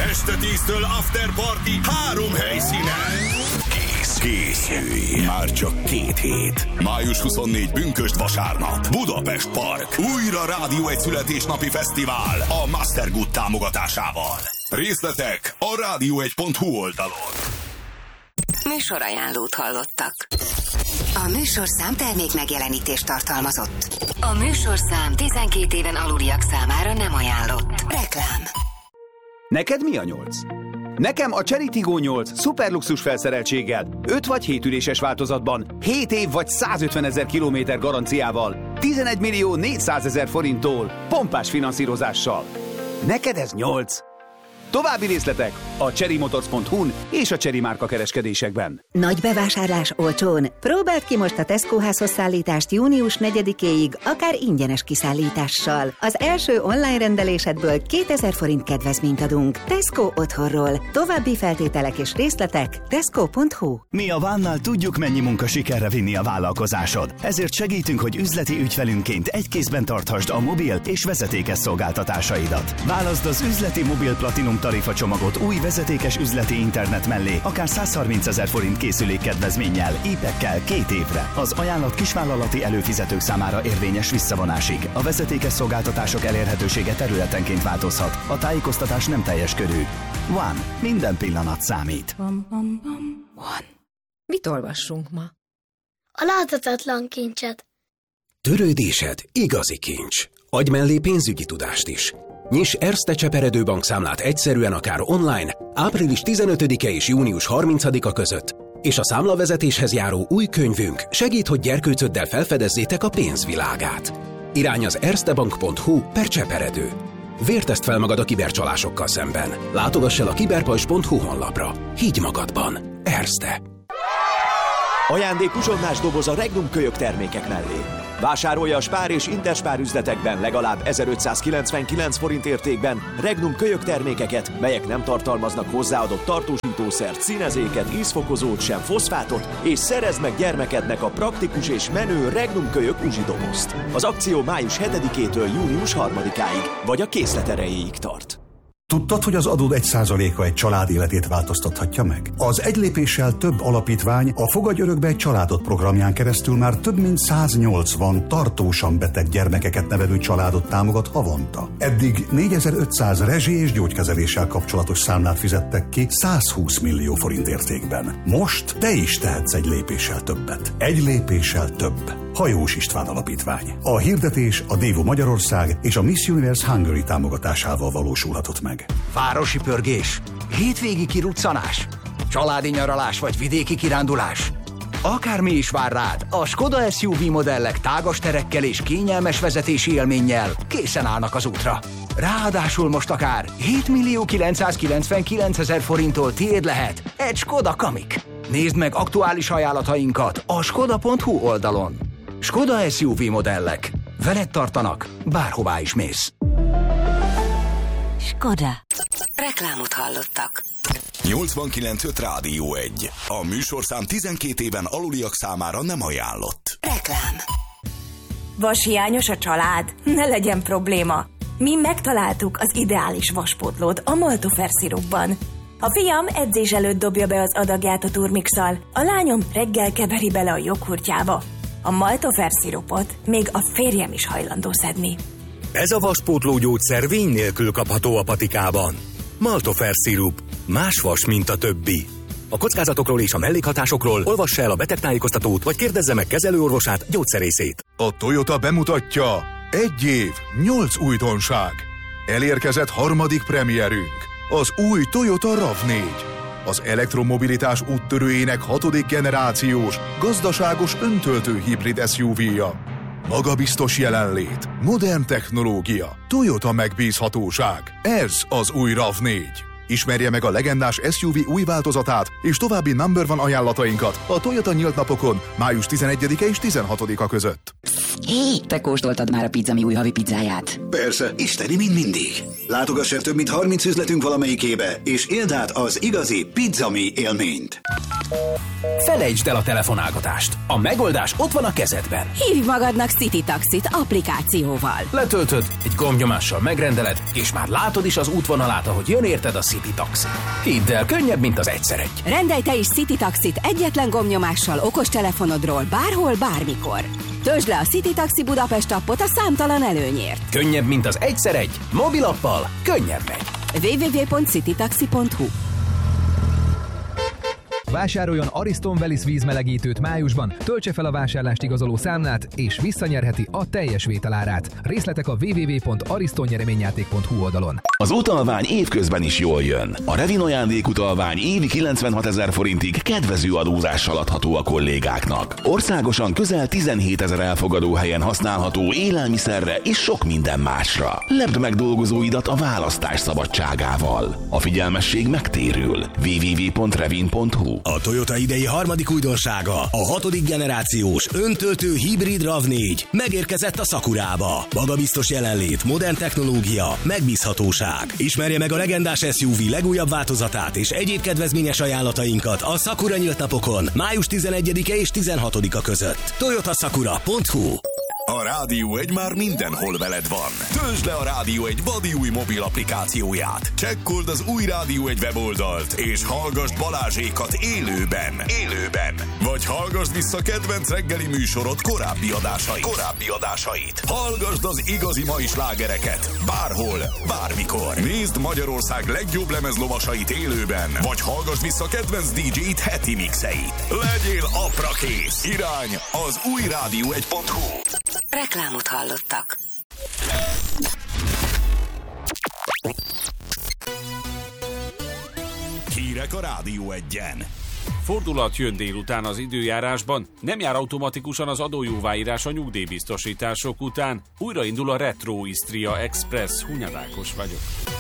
Este 10-től After Party 3 helyszínen. Készülj! Már csak 2 hét. Május 24 pünkösd vasárnap. Budapest Park. Újra Rádió 1 születésnapi fesztivál a Mastergood támogatásával. Részletek a radio1.hu oldalon. Műsorajánlót hallottak. A műsorszám termék megjelenítést tartalmazott. A műsorszám 12 éven aluliak számára nem ajánlott. Reklám. Neked mi a 8? Nekem a Cherry Tiggo 8 szuperluxus felszereltséggel, 5 vagy 7 üléses változatban, 7 év vagy 150 000 kilométer garanciával, 11 millió 400 000 forinttól, pompás finanszírozással. Neked ez 8? További részletek a cherrymotors.hu-n és a Cherry márka kereskedésekben. Nagy bevásárlás olcsón. Próbáld ki most a Tesco házhozszállítást június 4-éig, akár ingyenes kiszállítással. Az első online rendelésedből 2000 forint kedvezményt adunk. Tesco otthonról. További feltételek és részletek tesco.hu. Mi a One-nal tudjuk, mennyi munka sikerre vinni a vállalkozásod. Ezért segítünk, hogy üzleti ügyfelünként egy kézben tarthasd a mobil és vezetékes szolgáltatásaidat. Válaszd az üzleti mobil platinum tarifacsomagot új vezetékes üzleti internet mellé, akár 130 000 forint készülékkedvezménnyel, épekkel 2 évre. Az ajánlat kisvállalati előfizetők számára érvényes visszavonásig. A vezetékes szolgáltatások elérhetősége területenként változhat. A tájékoztatás nem teljes körű. One. Minden pillanat számít. One. Mit olvassunk ma? A láthatatlan kincset. Törődésed igazi kincs. Adj mellé pénzügyi tudást is. Nyiss Erste Cseperedő bankszámlát egyszerűen akár online, április 15-e és június 30-a között, és a számlavezetéshez járó új könyvünk segít, hogy gyerkőcöddel felfedezzétek a pénzvilágát. Irány az erstebank.hu/cseperedő. Vértezd fel magad a kibercsalásokkal szemben. Látogass el a kiberpajzs.hu honlapra. Higgy magadban. Erste. Ajándék uzsonnás doboz a Regnum kölyök termékek mellé. Vásárolja a Spár és Interspár üzletekben legalább 1599 forint értékben Regnum kölyök termékeket, melyek nem tartalmaznak hozzáadott tartósítószert, színezéket, ízfokozót sem, foszfátot, és szerezd meg gyermekednek a praktikus és menő Regnum kölyök uzsidobozt. Az akció május 7-től június 3-áig, vagy a készlet erejéig tart. Tudtad, hogy az adód 1%-a egy család életét változtathatja meg? Az Egy lépéssel több alapítvány a Fogadj örökbe egy családot programján keresztül már több mint 180 tartósan beteg gyermekeket nevelő családot támogat havonta. Eddig 4500 rezsi- és gyógykezeléssel kapcsolatos számlát fizettek ki 120 millió forint értékben. Most te is tehetsz egy lépéssel többet. Egy lépéssel több. Hajós István Alapítvány. A hirdetés a Dévo Magyarország és a Miss Universe Hungary támogatásával valósulhatott meg. Városi pörgés, hétvégi kiruccanás, családi nyaralás vagy vidéki kirándulás. Akármi is vár rád, a Skoda SUV modellek tágas terekkel és kényelmes vezetési élménnyel készen állnak az útra. Ráadásul most akár 7 millió 999 000 forinttól tiéd lehet egy Skoda Kamiq. Nézd meg aktuális ajánlatainkat a skoda.hu oldalon. Skoda SUV modellek. Veled tartanak, bárhová is mész. Skoda. Reklámot hallottak. 89.5 Rádió 1. A műsorszám 12 éven aluliak számára nem ajánlott. Reklám. Vashiányos a család? Ne legyen probléma. Mi megtaláltuk az ideális vaspótlót a Maltofer szirupban. A fiam edzés előtt dobja be az adagját a turmixal, a lányom reggel keveri bele a joghurtjába. A Maltofer szirupot még a férjem is hajlandó szedni. Ez a vaspótló gyógyszer vény nélkül kapható a patikában. Maltofer szirup. Más vas, mint a többi. A kockázatokról és a mellékhatásokról olvassa el a betegtájékoztatót, vagy kérdezze meg kezelőorvosát, gyógyszerészét. A Toyota bemutatja 1 év, 8 újdonság. Elérkezett harmadik premierünk. Az új Toyota RAV4. Az elektromobilitás úttörőjének 6. generációs, gazdaságos öntöltő hibrid SUV-ja. Magabiztos jelenlét, modern technológia, Toyota megbízhatóság. Ez az új RAV4. Ismerje meg a legendás SUV új változatát és további number one ajánlatainkat a Toyota nyílt napokon május 11-e és 16-a között. Hé, te kóstoltad már a Pizzami új havi pizzáját? Persze, isteni, mint mindig. Látogass el több mint 30 üzletünk valamelyikébe, és éld át az igazi Pizzami élményt. Felejtsd el a telefonálgatást. A megoldás ott van a kezedben. Hívj magadnak City Taxit applikációval. Letöltöd, egy gombnyomással megrendeled, és már látod is az útvonalát, ahogy jön érted a City Taxi. Hidd el, könnyebb, mint az egyszer egy. Rendelj te is City Taxit egyetlen gombnyomással okostelefonodról bárhol, bármikor. Töltsd le a City Taxi Budapest appot a számtalan előnyért. Könnyebb, mint az egyszer egy. Mobilappal könnyebb megy. www.citytaxi.hu. Vásároljon Ariston Velis vízmelegítőt májusban, töltse fel a vásárlást igazoló számlát, és visszanyerheti a teljes vételárát. Részletek a www.aristonnyereményjáték.hu oldalon. Az utalvány évközben is jól jön. A Revin ajándékutalvány évi 96 000 forintig kedvező adózással adható a kollégáknak. Országosan közel 17 000 elfogadó helyen használható élelmiszerre és sok minden másra. Lepd meg dolgozóidat a választás szabadságával. A figyelmesség megtérül. www.revin.hu. A Toyota idei harmadik újdonsága, a 6. generációs öntöltő hibrid RAV4 megérkezett a Sakurába. Magabiztos jelenlét, modern technológia, megbízhatóság. Ismerje meg a legendás SUV legújabb változatát és egyéb kedvezményes ajánlatainkat a Sakura nyílt napokon május 11-e és 16-a között. toyotasakura.hu. A Rádió 1 már mindenhol veled van. Töltsd le a Rádió 1 vadi új mobil applikációját. Csekkold az új Rádió 1 weboldalt, és hallgasd Balázsékat élőben. Vagy hallgasd vissza kedvenc reggeli műsorod korábbi adásait. Hallgasd az igazi mai slágereket. Bárhol, bármikor. Nézd Magyarország legjobb lemezlovasait élőben. Vagy hallgasd vissza kedvenc DJ-t heti mixeit. Legyél aprakész. Irány az új rádió1.hu. Reklámot hallottak. Hírek a Rádió 1-en. Fordulat jön délután az időjárásban, nem jár automatikusan az adójóváírás a nyugdíjbiztosítások után. Újraindul a Retro Istria Express. Hunyadákos vagyok.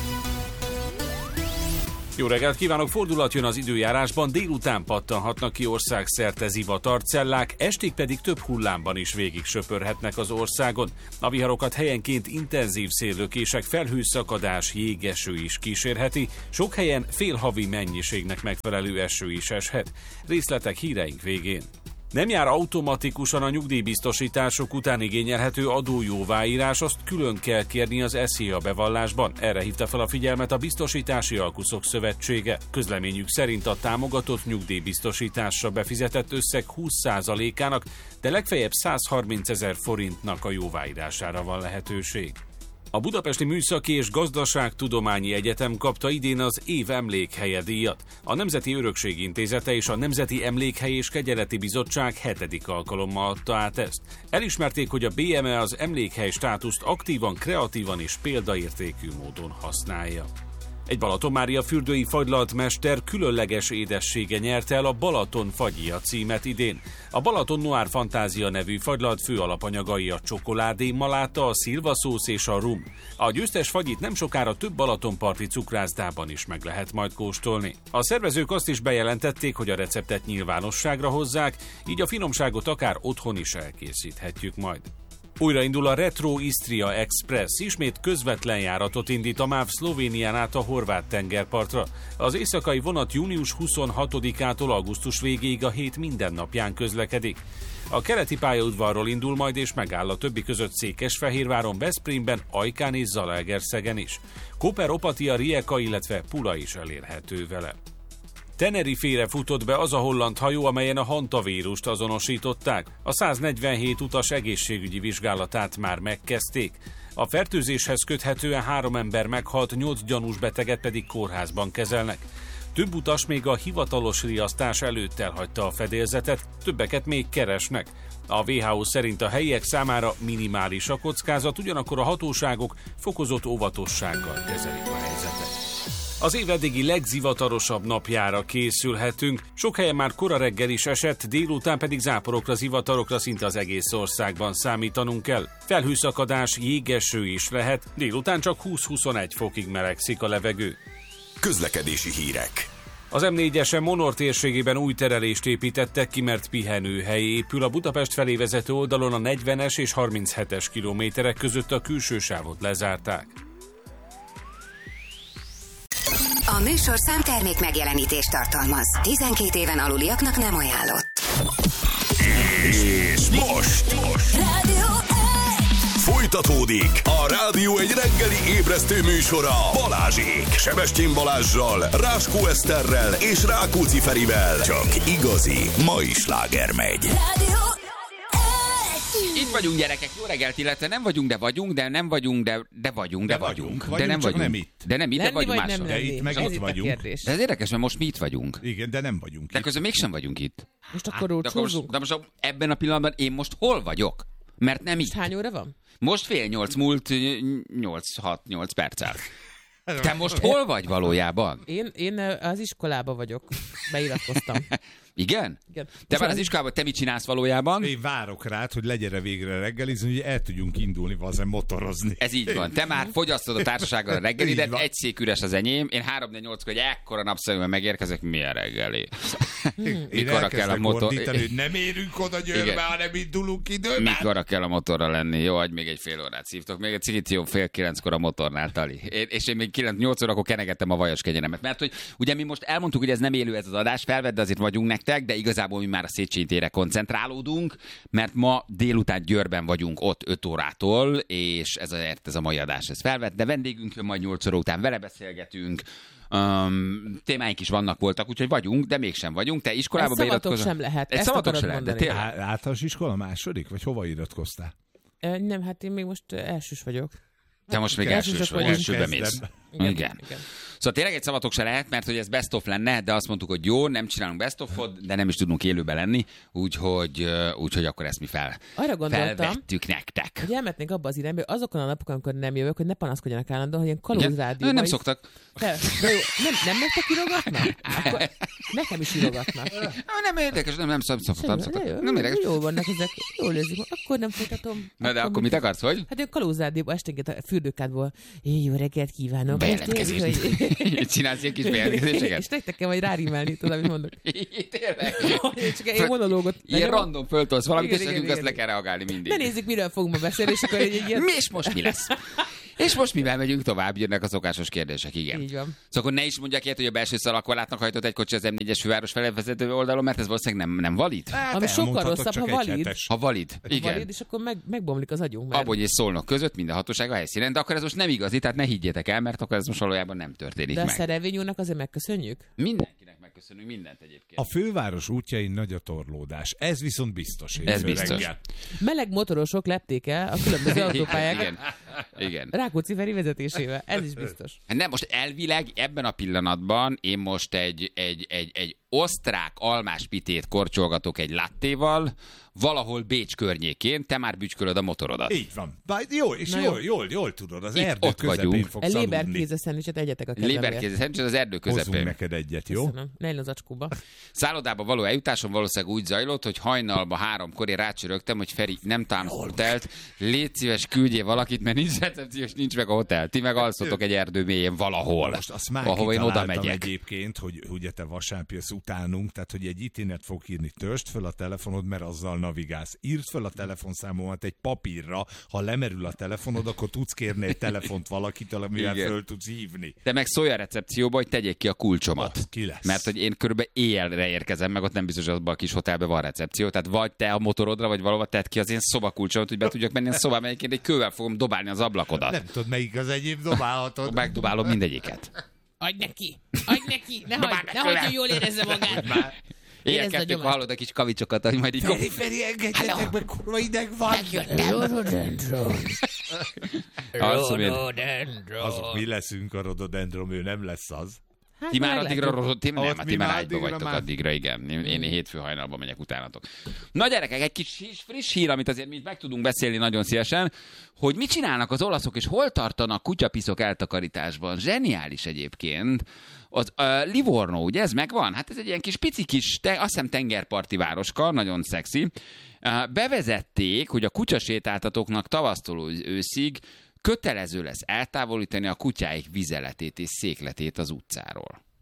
Jó reggelt kívánok! Fordulat jön az időjárásban, délután pattanhatnak ki országszerte zivatarcellák, estig pedig több hullámban is végig söpörhetnek az országon. A viharokat helyenként intenzív széllökések, felhőszakadás, jégeső is kísérheti, sok helyen félhavi mennyiségnek megfelelő eső is eshet. Részletek híreink végén. Nem jár automatikusan a nyugdíjbiztosítások után igényelhető adójóváírás, azt külön kell kérni az SZIA bevallásban. Erre hívta fel a figyelmet a Biztosítási Alkuszok Szövetsége. Közleményük szerint a támogatott nyugdíjbiztosításra befizetett összeg 20%-ának, de legfeljebb 130 000 forintnak a jóváírására van lehetőség. A Budapesti Műszaki és Gazdaságtudományi Egyetem kapta idén az év emlékhelye díjat. A Nemzeti Örökség Intézete és a Nemzeti Emlékhely és Kegyeleti Bizottság 7. alkalommal adta át ezt. Elismerték, hogy a BME az emlékhely státuszt aktívan, kreatívan és példaértékű módon használja. Egy Balatonmária fürdői fagylaltmester különleges édessége nyerte el a Balaton fagyia címet idén. A Balaton Noir Fantázia nevű fagylalt fő alapanyagai a csokoládé, maláta, a szilvaszósz és a rum. A győztes fagyit nem sokára több balatonparti cukrászdában is meg lehet majd kóstolni. A szervezők azt is bejelentették, hogy a receptet nyilvánosságra hozzák, így a finomságot akár otthon is elkészíthetjük majd. Újraindul a Retro Istria Express, ismét közvetlen járatot indít a MÁV Szlovénián át a horvát tengerpartra. Az éjszakai vonat június 26-ától augusztus végéig a hét minden napján közlekedik. A keleti pályaudvarról indul majd és megáll a többi között Székesfehérváron, Veszprémben, Ajkán és Zalaegerszegen is. Koper, Opatia, Rijeka, illetve Pula is elérhető vele. Tenerifére futott be az a holland hajó, amelyen a hantavírust azonosították. A 147 utas egészségügyi vizsgálatát már megkezdték. A fertőzéshez köthetően 3 ember meghalt, 8 gyanús beteget pedig kórházban kezelnek. Több utas még a hivatalos riasztás előtt elhagyta a fedélzetet, többeket még keresnek. A WHO szerint a helyiek számára minimális a kockázat, ugyanakkor a hatóságok fokozott óvatossággal kezelik a helyzetet. Az év eddigi legzivatarosabb napjára készülhetünk. Sok helyen már kora reggel is esett, délután pedig záporokra, zivatarokra szinte az egész országban számítanunk kell. Felhőszakadás, jégeső is lehet, délután csak 20-21 fokig melegszik a levegő. Közlekedési hírek. Az M4-esen Monor térségében új terelést építettek ki, mert pihenőhely épül. A Budapest felé vezető oldalon a 40-es és 37-es kilométerek között a külső sávot lezárták. A műsorszám termék megjelenítést tartalmaz. 12 éven aluliaknak nem ajánlott. És most folytatódik a Rádió egy reggeli ébresztő műsora Balázsék, Sebestyén Balázssal, Ráskó Eszterrel és Rákóczi Ferivel. Csak igazi mai sláger megy. Itt vagyunk, gyerekek, jó reggelt, illetve nem vagyunk, de vagyunk, de nem vagyunk, de vagyunk, de vagyunk. De nem vagyunk. Nem itt. De nem itt, de vagyunk máshol. De itt meg itt vagyunk. De ez érdekes, mert most mi itt vagyunk. Igen, de nem vagyunk. De közben mégsem vagyunk itt. Most akkor úgy de most ebben a pillanatban én most hol vagyok? Mert nem itt. Hány óra van? Most 7:30 múlt 6-8 perccel. Te most hol vagy valójában? Én az iskolába vagyok. Beiratkoztam. Igen? Igen. Te már az iskolában, te mit csinálsz valójában? Én várok rád, hogy legyere végre reggelizni, hogy el tudjunk indulni, vazen motorozni. Ez így van. Te már fogyasztod a társasággal a reggelidet, egy szék üres az enyém. Én 3-4-8-kor, hogy ekkora napszeművel megérkezek, milyen reggeli? Mikorra kell a motor... hogy nem érünk oda Győrbe, hanem indulunk időben. Mikorra kell a motorra lenni? Jó, hagyj még egy fél órát szívtok. Még egy cigit jó, 8:30 a motornál, Tali. És én még 9-8 órakor kenegettem a vajas kenyeremet. Mert hogy ugye mi most elmondtuk, hogy ez nem élő ez az adás, felvedd, de azért vagyunk nektek, de igazából mi már a Széchenyi térre koncentrálódunk, mert ma délután Győrben vagyunk ott 5 órától, és ez a mai adás ez felvett, de vendégünk jön majd 8 óra után, vele beszélgetünk, témáink is voltak, úgyhogy vagyunk, de mégsem vagyunk. Te iskolába beiratkozol? Szavatok sem lehet. Egy szavatok sem lehet, de tényleg. Általános iskola második? Vagy hova iratkoztál? Nem, hát én még most elsős vagyok. Te most még elsős vagy, elsőbe mész. Igen. Szóval tényleg egy szavatok se lehet, mert hogy ez best of lenne, de azt mondtuk, hogy jó, nem csinálunk best of-ot, de nem is tudunk élőben lenni, úgyhogy akkor ezt mi felvettük nektek. Hogy elmetnénk abba az irányba, azokon a napokon, amikor nem jövök, hogy ne panaszkodjanak állandóan, hogy ilyen kalózrádióban. Nem szoktak. Nem nektek írogatnak? Akkor nekem is írogatnak. Nem érdekes, nem szoktak. Nem érdekes. Jól vannak ezek, jól érzik. Akkor nem folytatom. Na de akkor mit akarsz, hogy? Hát ilyen kalózrádióban esténként a fürdőkádból. Jó reggelt kívánok. Bejelentkezést. Csinálsz ilyen kis bejelentkezéseket? És nektek kell majd rárímelni, tudod, amit mondok. Tényleg? Csak egy monológot. Ilyen random föltolsz valamit, és nekünk azt le kell reagálni mindig. Ne nézzük, miről fogunk beszélni, és akkor egy ilyen... És most mi lesz? És most mivel megyünk tovább, jönnek a szokásos kérdések, igen. Így van. Szóval akkor ne is mondják ilyet, hogy a belső szalagkorlátnak hajtott egy kocsi az M4-es főváros felé vezető oldalon, mert ez valószínűleg nem valid. Ami sokkal rosszabb, ha valid. Ha valid, igen. Valid, és akkor megbomlik az agyunk. Abban, hogy és Szolnok között, minden hatóság a helyszínen, de akkor ez most nem igazi, tehát ne higgyétek el, mert akkor ez most valójában nem történik meg. De a Szerelvényúrnak azért megköszönjük? Mindenkinek megköszönünk mindent egyébként. A főváros útjain nagy a torlódás. Ez viszont biztos. Ez biztos. Meleg motorosok lepték el a különböző autópályákat. Igen. Rákóczi Feri vezetésével. Ez is biztos. Nem, most elvileg ebben a pillanatban én most egy osztrák almáspitét korcsolgatok egy lattéval, valahol Bécs környékén, te már bütykölöd a motorodat. Így van. Jó, és jól tudod, az erdő közepén fogsz aludni. Léberkéze szendvicset egyetek a kedvemért. Léberkéze szendvicset az erdő közepén. Hozzunk neked egyet, jó? Köszönöm. Ne legyen az acskóba. Szállodába való eljutásom valószínűleg úgy zajlott, hogy hajnalba 3-kor én rácsörögtem, hogy Feri, nem találom a hotelt, légy szíves, küldjél valakit, mert nincs recepciós, nincs meg a hotel. Ti meg alszotok egy erdő mélyén valahol. Most azt már ahova én oda megyek. Egyébként, hogy ugye te vasárnap jössz utánunk, tehát hogy egy itinet fog írni, törst föl a telefonod, mert azzal navigálsz. Írd fel a telefonszámomat egy papírra, ha lemerül a telefonod, akkor tudsz kérni egy telefont valakitől, amivel föl tudsz hívni. De meg szólj a recepcióba, hogy tegyék ki a kulcsomat. Ki lesz? Mert hogy én körülbelül éjjelre érkezem, meg ott nem biztos, hogy abban a kis hotelben van recepció. Tehát vagy te a motorodra, vagy valahol tedd ki az én szobakulcsomat, hogy be tudjak menni a szobába, egyébként egy kővel fogom dobálni az ablakodat. Nem tudod, melyik az egyéb dobálhatod. Megdobálom mindegyiket. Adj neki! Nehogy jól érezze magát. Éjjel-kettők hallod a kis kavicsokat, hogy majd így... Feri, engedjetek meg, kurva ideg van! Azok mi leszünk a rododendron, ő nem lesz az. Ti már addigra ti már ágyba vagytok addigra, igen. Én hétfő hajnalban megyek utánatok. Na gyerekek, egy kis friss hír, amit azért mi meg tudunk beszélni nagyon szívesen, hogy mit csinálnak az olaszok, és hol tartanak kutyapiszok eltakarításban. Zseniális egyébként. Az Livorno, ugye ez megvan? Hát ez egy ilyen kis pici kis, azt hiszem tengerparti városka, nagyon szexi. Bevezették, hogy a kutyasétáltatóknak tavasztól őszig kötelező lesz eltávolítani a kutyáik vizeletét és székletét az utcáról.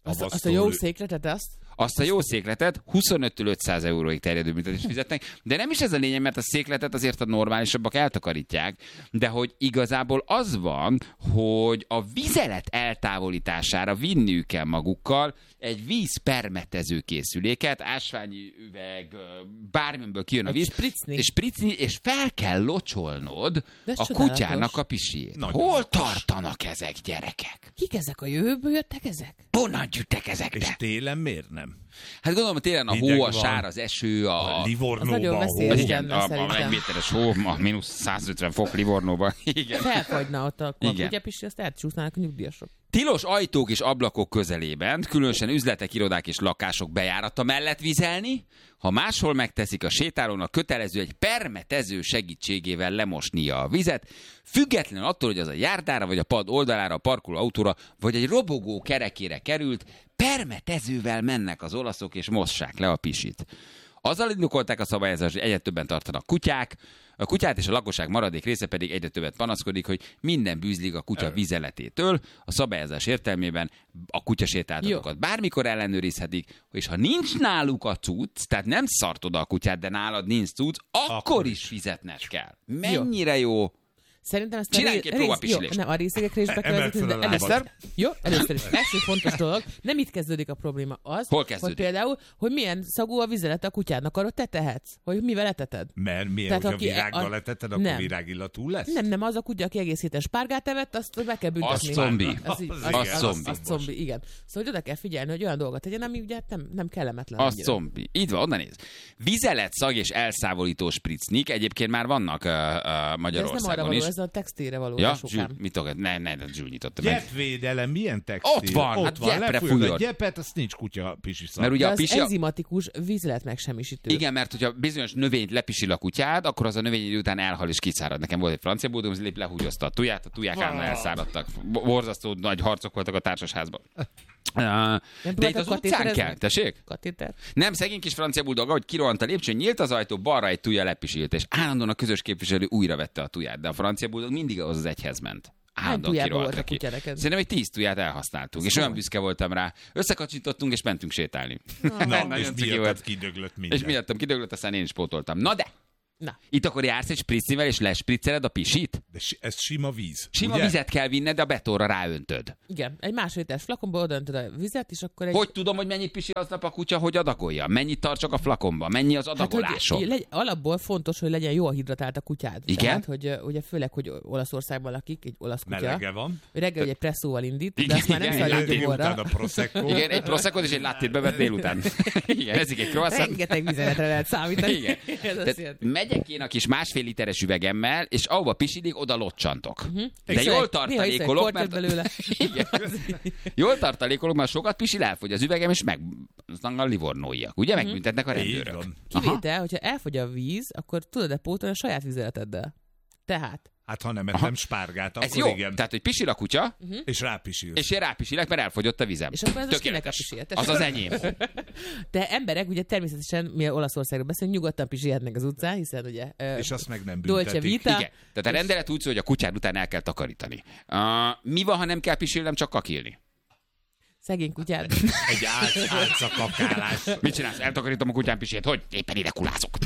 Azt a jó székletet, azt a jó székletet 25-től 500 euróig terjedő büntetést fizetnek, de nem is ez a lényeg, mert a székletet azért a normálisabbak eltakarítják, de hogy igazából az van, hogy a vizelet eltávolítására vinniük kell magukkal egy vízpermetező készüléket, ásványi üveg, bármiből kijön a víz, és spricni, és fel kell locsolnod a kutyának a pisijét. Hol tartanak ezek, gyerekek? Kik ezek, a jövőből jöttek ezek? Honnan jöttek ezek? És télen miért nem? Hát gondolom, télen a hó, a sár, az eső, a Livornóban a hó. Igen, a egyméteres hó, a mínusz 150 fok Livornóban. Igen. Felfagyna ott a kutyapisi, azt elcsúsznának a nyugdíjasok. Tilos ajtók és ablakok közelében, különösen üzletek, irodák és lakások bejárata mellett vizelni, ha máshol megteszik, a sétálónak kötelező egy permetező segítségével lemosnia a vizet, függetlenül attól, hogy az a járdára, vagy a pad oldalára, a parkoló autóra, vagy egy robogó kerekére került, permetezővel mennek az olaszok, és mossák le a pisit. Azzal indokolták a szabályozást, hogy egyre többen tartanak kutyák, a kutyát és a lakosság maradék része pedig egyre többet panaszkodik, hogy minden bűzlik a kutya vizeletétől. A szabályozás értelmében a kutyasétáltatókat bármikor ellenőrizhetik, és ha nincs náluk a cucc, tehát nem szartod a kutyát, de nálad nincs cucc, akkor is fizetned kell. Mennyire jó? Szerintem ezt csináljunk egy próbapisilést. A részlegekre is bekövetkezünk, de először is. Első fontos dolog, nem itt kezdődik a probléma. Az, hogy például, hogy milyen szagú a vizelet a kutyádnak, arra te tehetsz, hogy mivel eteted. Mert milyen, hogy a virággal eteted, akkor virágillatú lesz? Nem, az a kutya, aki egész héten spárgát evett, azt meg kell büntetni. Az zombi. Az zombi, igen. Szóval oda kell figyelni, hogy olyan dolgot tegyen, ami ugye nem kellemetlen. Az zombi. Így van, onnan néz. Vizelet, szag és elszávolító spritznik, egyébként már vannak Magyarországon is. Ez a textilre való. Ja, mit tudod? Nem, Zsül nyitotta meg. Gyepvédelem, milyen textil? Ott van, hát gyepre fújod. A gyepet, azt nincs kutya pisiszak. Mert ugye a pisi... enzimatikus vízlet megsemmisítő. Igen, mert hogyha bizonyos növényt lepisil a kutyád, akkor az a növény idő után elhal és kiszárad. Nekem volt egy francia bulldog, az lehúgyozta a tuját, a tuják állandóan elszáradtak. Borzasztó nagy harcok voltak a társasházban. De itt az utcán kell, tessék? Katéter? Nem, szegény kis francia bulldog, ahogy kirohant a lépcsőn, nyílt az ajtó, balra egy tuja lepisilt, és állandóan a közös képviselő újra vette a tuját, de a francia bulldog mindig az egyhez ment. Állandóan kirohant neki. Szerintem egy 10 tuját elhasználtunk, és olyan büszke voltam rá. Összekacsintottunk, és mentünk sétálni. És miattam kidöglött minden. És miattam kidöglött, aztán én is pótoltam. Na de! Itt akkor jársz egy spriccivel, és lespricceled a pisit? De ez sima víz. Sima vizet kell vinned, de a betonra ráöntöd. Igen, egy másfél literes flakonba odaöntöd a vizet, és akkor egy... Hogy tudom, hogy mennyit pisil aznap a kutya, hogy adagolja? Mennyit tartsak a flakonba? Mennyi az adagolásom? Hát, alapból fontos, hogy legyen jól hidratált a kutyád. Igen? Tehát, hogy ugye főleg, hogy Olaszországban lakik, egy olasz kutya. Melege van. Reggel egy presszóval indít, de azt már nem szállít gyomorra. Igen, egy proseccot és egy lattét bevet délután. Igen, ezik egy croissant. Rengeteg vizeletre lehet számítani. Igen. Megyek én a kis másfél literes üvegemmel, és ahova pisidik, oda locsantok. De jól tartalékolok, mert... Jól tartalékolok, mert sokat pisil, elfogy az üvegem, és meg a livornóiak. Ugye megbüntetnek a rendőrök. Kivétel, hogyha elfogy a víz, akkor tudod-e pótolni a saját vizeleteddel. Tehát. Hát ha nem ettem spárgát, akkor jó. Igen. Tehát, hogy pisil a kutya, és rápisilsz. És én rápisilek, mert elfogyott a vizem. És akkor ez kinek a pisilhet? Az az enyém. De emberek, ugye természetesen, mi Olaszországról beszélünk, nyugodtan pisilhetnek az utcán, hiszen ugye... és azt meg nem büntetik. Igen. Tehát a rendelet úgy szól, hogy a kutyád után el kell takarítani. Mi van, ha nem kell pisilnem, csak kakilni? Szegény kutyád. Egy álcakakálás. Mit csinálsz? Eltakarítom a kutyám pisét. Hogy? Éppen ide kulázok.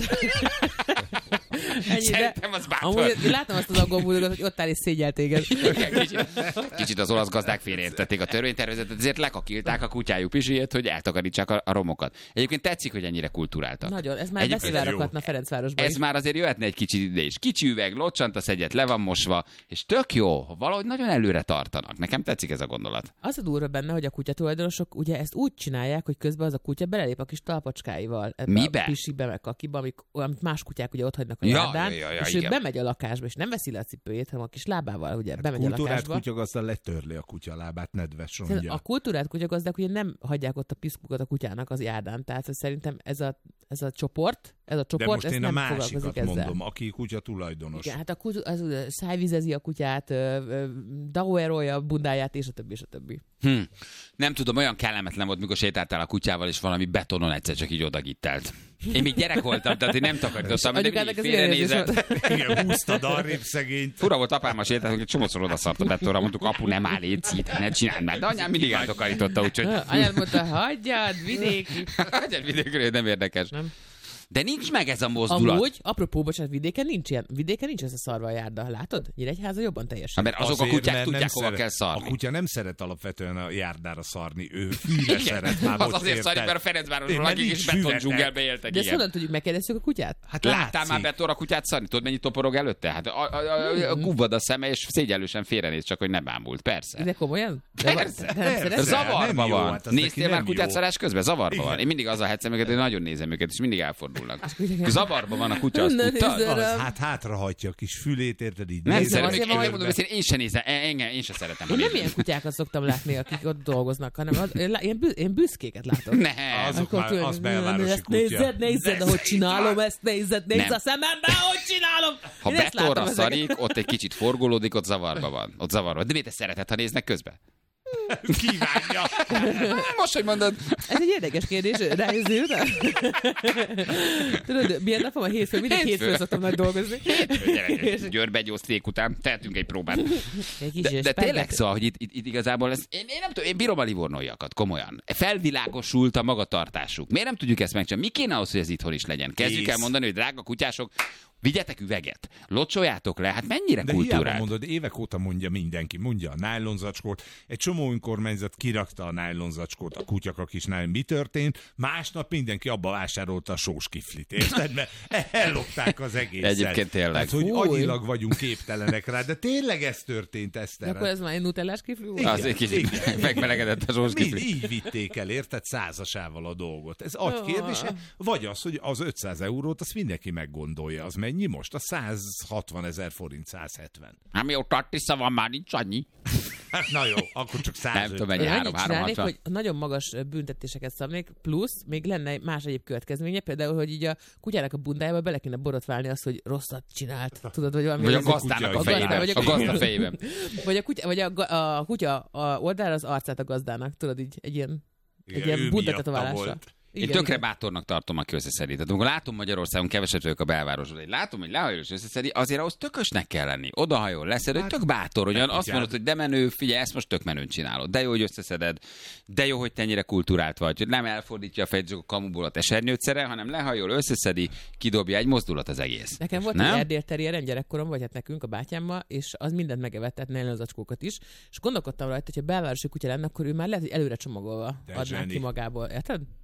Szerintem az bátor. Amúgy látom azt az aggóbuldogot, hogy ott áll és szégyel téged. Kicsit az olasz gazdák félreértették a törvénytervezetet, ezért lekakilták a kutyájuk piséjét, hogy eltakarítsák a romokat. Egyébként tetszik, hogy ennyire kulturáltak. Nagyon, ez már beszivároghatna Ferencvárosban. Ez már azért jöhetne egy kicsit ide is. Kicsi üveg, locsant a szegyet, le van mosva, és tök jó, valahogy nagyon előre tartanak. Nekem tetszik ez a gondolat. Az a durva benne, hogy a kutyatulajdonosok ugye ezt úgy csinálják, hogy közben az a kutya belelép a kis talpacskáival. Mibe? A pisibe, meg kakiba, amit más kutyák ugye ott hagynak a járdán, és ő bemegy a lakásba, és nem veszi le a cipőjét, hanem a kis lábával ugye bemegy a lakásba. Kultúrált kutyagazda letörli a kutya lábát, nedves rongya. A kultúrált kutyagazdák ugye nem hagyják ott a piszkukat a kutyának az járdán, tehát szerintem ez a csoport, de most én a másikat mondom, aki kutya tulajdonos. Igen, hát az szájvizezi a kutyát, dauerolja a bundáját, és a többi, és a többi. Nem tudom, olyan kellemetlen volt, mikor sétáltál a kutyával, és valami betonon egyszer csak így odagittelt. Én még gyerek voltam, tehát én nem takarítottam, de mindig félrenézett. Igen, húztad arrébb szegényt. Fura volt, apám a sétál, hogy egy csomószor odaszart a betonra, mondtuk, apu, nem áll, légy, ne csináld már. De anyám mindig eltakarította, úgyhogy... Anyám mondta, hagyjad, vidéki. Hagyjad vidékről, nem érdekes. Nem. De nincs meg ez a mozdulat. Amúgy, apropó, bocsánat, vidéken nincs ilyen. Vidéken nincs ez a szarva a járda. Látod? Nyíregyháza jobban teljesít. Mert azok azért, a kutyák tudják, hova kell szarni. A kutya nem szeret alapvetően a járdára szarni. Ő fűre szeret már. Az azért szarik, mert a Ferencvárosban lakik és beton dzsungelbe éltek. De honnan tudjuk, megkérdezzük a kutyát? Hát láttál már betonra a kutyát szarni? Tudod, mennyi toporog előtte? Hát kuvad a szeme, és szégyellősen félrenéz, csak hogy ne bámult. Persze. De komolyan? Persze. Zavarba van. Néztél már kutyát szarás közben? Zavarba van. Én mindig azzal hetszem őket, hogy nagyon nézem őket, és mindig elfordulnak. Zavarba van a kutya, azt tudtad? Hát hátrahagyja a kis fülét, érted így. Nem szeretem, én mondom, hogy én sem nézem, én sem szeretem. Én nem ilyen kutyákat szoktam látni, akik ott dolgoznak, hanem én büszkéket látok. Ne, az belvárosi kutya. Nézd, ahogy csinálom ezt, nézd a szemembe, ahogy csinálom. Ha betonra szarik, ott egy kicsit forgolódik, ott zavarba van. Ott zavarba. De miért te szereted, ha néznek közben? Kívánja. Most, hogy mondod. Ez egy érdekes kérdés, rájözzél utána? Tudod, milyen napom a hétfő? Mindegy hétfőn szoktam majd dolgozni. Győrbe egy osztrék után tehetünk egy próbát. De tényleg szóval, hogy itt igazából ez, én nem tudom, én bírom a livornóiakat, komolyan. Felvilágosult a magatartásuk. Miért nem tudjuk ezt megcsinálni? Mi kéne ahhoz, hogy ez itthon is legyen? Kezdjük el mondani, hogy drága kutyások, vigyetek üveget, locsoljátok le, hát mennyire kultúrát. De hiába mondod, évek óta mondja mindenki, mondja a nájlonzacskót, egy csomó önkormányzat kirakta a nájlonzacskót, a kutyakakis nájlon. Mi történt? Másnap mindenki abba vásárolta a sós kiflit, érted? Mert ellopták az egészet. Egyébként tényleg. Hát, hogy agyilag vagyunk képtelenek rá, de tényleg ez történt, Eszter. Akkor ez már egy nutellás kifli volt? Az egy kicsit megmelegedett a sós kifli. Így vitték el, érted? Százasával a dolgot. Ez agykérdése, vagy az, hogy az 500 eurót, azt mindenki meggondolja, az mennyi most? A 160 000 forint, 170. Hát ott Attissa van, már nincs annyi. Hát na jó, akkor csak 150. Nem tudom, mennyi 360. Hogy nagyon magas büntetéseket szabnék, plusz még lenne más egyéb következménye, például, hogy így a kutyának a bundájába bele kéne borotválni azt, hogy rosszat csinált. Tudod, hogy valami... Vagy a gazdának a fejében. A gazda fejében. Vagy a kutya oldalra az arcát a gazdának, tudod, így egy ilyen bundatetoválásra. Én tökre bátornak tartom, aki összeszedi. Tehát amikor látom Magyarországon, keveset vagyok a belvárosban, látom, hogy lehajol és összeszedi, azért ahhoz tökösnek kell lenni. Odahajol, leszed, hogy tök bátor, ugyan azt mondod, hogy de menő, figyelj, ezt most tök menőn csinálod. De jó, hogy összeszeded, de jó, hogy te ennyire kultúrált vagy, hogy nem elfordítja a fejt a kamuból a tesernyőtszere, hanem lehajol, összeszedi, kidobja egy mozdulat az egész. Nekem volt egy erdély terrierem gyerekkorom, vagy hát nekünk a bátyámmal, és az mindent megevett, tehát nájlon zacskókat is, és gondolkodtam rajta, hogy ha belvárosi kutya lenne, akkor ő már lehet, hogy előre csomagolva adnák ki magából. Érted?